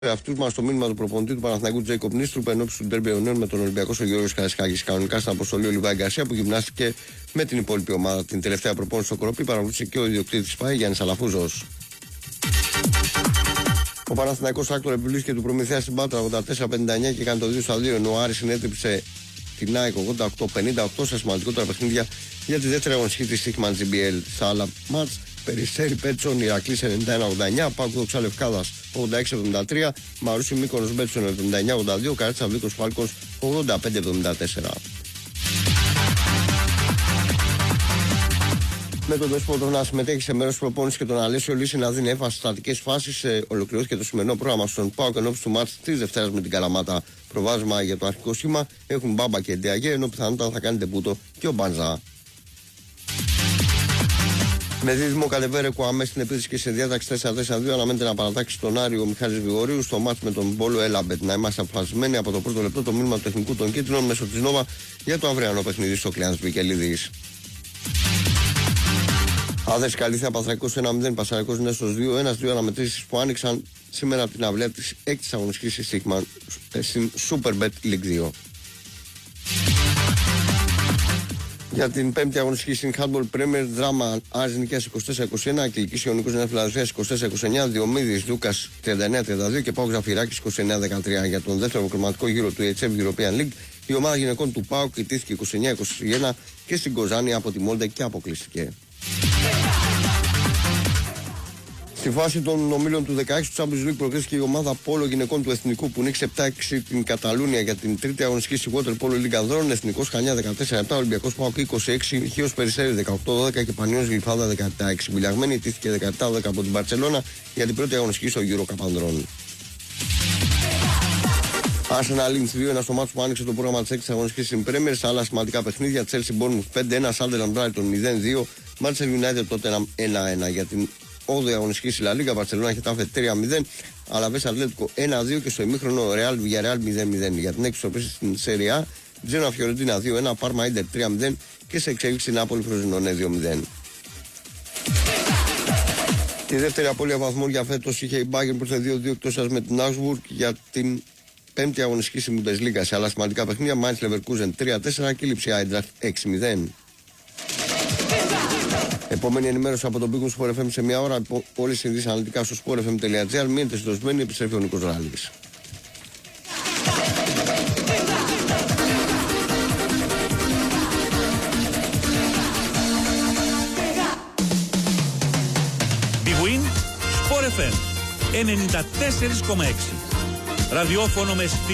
Αυτού μα το μήνυμα του προπονητή του Παναθηναϊκού Τζέικοπ Νίστρουπ ενώπιση του ντέρμπι Ιωνίων με τον Ολυμπιακό ο Γιώργος Καραϊσκάκης. Κανονικά στην αποστολή ο Λιβάη Γκαρσία που γυμνάστηκε με την υπόλοιπη ομάδα. Την τελευταία προπόνηση στο Κοροπή παρακολούθησε και ο ιδιοκτήτης ΠΑΕ Γιάννης Αλαφούζος. Ο Παναθηναϊκός άκτορα επιβλήθηκε του Προμηθέα στην Πάτρα 84-59 και έκανε το 2-2 ενώ ο Άρης συνέτριψε την ΑΕΚ 88-58 σε σημαντικότερα παιχνίδια για τη δεύτερη αγωνιστική της Σίγμαν GBL. Στα άλλα μάτς, Περιστέρι Πέτσον Ηρακλής 91-89, Πάκου Δοξά Λευκάδας 86-73, Μαρούσι Μύκονος Μπέτσον 79-82, Καρέτσα Βίκος Φάλκος 85-74. Με τον Δεσπότο να συμμετέχει σε μέρος προπόνησης και τον Αλέσιο Λύση να δίνει έμφαση στις στατικές φάσεις, ολοκληρώθηκε το σημερινό πρόγραμμα στον ΠΑΟΚ ενώπιση του μάτς της Δευτέρας με την Καλαμάτα. Προβάσμα για το αρχικό σήμα έχουν Μπάμπα και Ντιαγέ, ενώ πιθανότατα θα κάνει τεμπούτο και ο Μπανζά. Με δίδυμο Κατεβέρε Κουαμέ στην επίθεση και σε διάταξη 4-4-2 αναμένεται να παρατάξει τον Άριο ο Μιχάλης Γρηγορίου στο μάτς με τον Πόλο Έλαμπετ. Να είμαστε αποφασισμένοι από το πρώτο λεπτό το μήνυμα του τεχνικού των κίτρινων μέσω της Νόβα για το αυριανό παιχνίδι στο Κλεάνς Βικελίδης. Άδες Καλύθια Παθραϊκός 1-0, Πασαραϊκός Νέστος 2-1, δύο αναμετρήσεις που άνοιξαν σήμερα από την αυλαία της 6ης αγωνιστικής της Σίγμαν στην Superbet League 2. Για την 5η αγωνιστική στην Handball Premier, Δράμα Άρης Νικαίας 24-21, Αγγλικής Ιωνικός Νέας Φιλαδελφίας 24-29, Διομήδης Λούκας 39-32 και Πάοκ Ζαφυράκης 29-13. Για τον δεύτερο προκριματικό γύρο του HF European League, η ομάδα γυναικών του ΠΑΟΚ ιτήθηκε 29-21 και στην Κοζάνη από τη Μόλντε και αποκλείστηκε. Στη φάση των ομίλων του 16 του Champions League προκρίθηκε η ομάδα Πόλο γυναικών του Εθνικού που νίκησε 7-6 την Καταλούνια για την τρίτη αγωνιστική στη Water Polo League Ανδρών. Εθνικός Χανιά 14-7, Ολυμπιακός Πάοκ 26, Χίος Περιστέρι 18-12 και Πανιός Γλυφάδα 16. Μπιλιαγμένη ιτήθηκε 17-10 από την Μπαρτσελώνα για την πρώτη αγωνιστική στο Euro Cup Ανδρών. Arsenal Linz 2, ένα στο μάτσο που άνοιξε το πρόγραμμα της 6ης αγωνιστικής στην Premier. Σε άλλα σημαντικά παιχνίδια, Chelsea Bournemouth 5-1, Sunderland Brighton 0-2, Manchester United Tottenham 1-1. Για την 8η αγωνιστική στη La Liga, Barcelona Getafe 3-0, Alaves Atletico 1-2 και στο ημίχρονο Real Villarreal 0-0. Για την 6η στροφή στην Serie A, Genoa Fiorentina 2-1, Parma Inter 3-0 και σε εξέλιξη Νάπολη Φροζινονέ 2-0. Τη δεύτερη απώλεια βαθμών για φέτος είχε η Bayern που ήρθε 2-2 εκτός σας με την Augsburg. Για την 5η αγωνιστική στη Bundesliga σε άλλα σημαντικά παιχνίδια, Mainz Leverkusen 3-4 και Lipsia Eintracht 6-0. Επόμενη ενημέρωση από τον Big Sport FM σε μια ώρα. Όλες οι ειδήσεις αναλυτικά στο sportfm.gr. Μείνετε συντονισμένοι, επιστρέφει ο Νίκος Ράλης. Big Win Sport FM 94,6. Ραδιόφωνο με